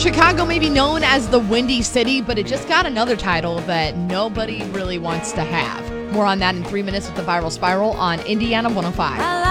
Chicago may be known as the Windy City, but it just got another title that nobody really wants to have. More on that in 3 minutes with the Viral Spiral on Indiana 105.